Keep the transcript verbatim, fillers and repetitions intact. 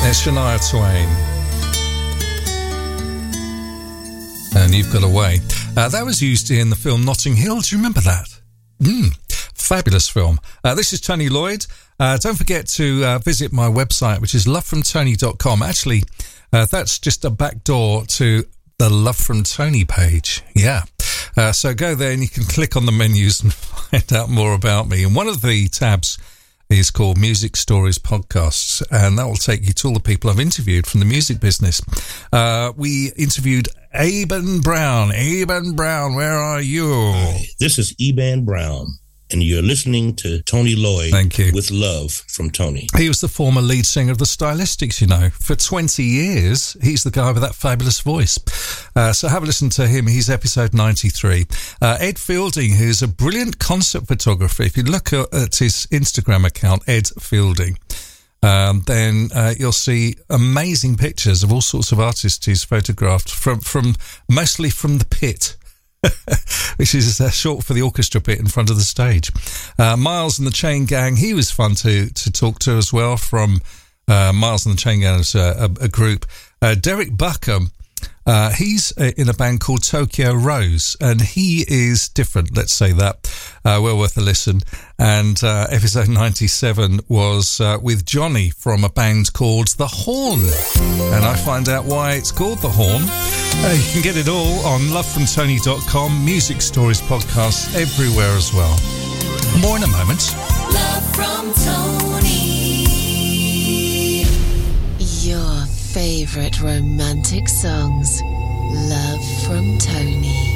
There's Shania Twain. And You've Got Away. Uh, that was used in the film Notting Hill. Do you remember that? Mm, fabulous film. Uh, this is Tony Lloyd. Uh, don't forget to uh, visit my website, which is love from tony dot com. Actually, uh, that's just a back door to the Love from Tony page. Yeah. Uh, so go there and you can click on the menus and find out more about me. And one of the tabs is called Music Stories Podcasts, and that will take you to all the people I've interviewed from the music business. Uh, we interviewed Eben Brown. Eben Brown, where are you? Hi, this is Eben Brown, and you're listening to Tony Lloyd. Thank you. With Love from Tony. He was the former lead singer of the Stylistics, you know. For twenty years, he's the guy with that fabulous voice. Uh, so have a listen to him. He's episode ninety-three. Uh, Ed Fielding, who's a brilliant concert photographer. If you look at, at his Instagram account, Ed Fielding, um, then uh, you'll see amazing pictures of all sorts of artists he's photographed, from, from mostly from the pit. Which is uh, short for the orchestra pit in front of the stage. Uh, Miles and the Chain Gang, he was fun to to talk to as well, from uh, Miles and the Chain Gang as a, a, a group. Uh, Derek Buckham, uh, he's uh, in a band called Tokyo Rose, and he is different, let's say that. Uh, well worth a listen. And uh, episode ninety-seven was uh, with Johnny from a band called The Horn. And I find out why it's called The Horn. Uh, you can get it all on love from tony dot com, Music Stories Podcasts everywhere as well. More in a moment. Love from Tony. Your favourite romantic songs. Love from Tony.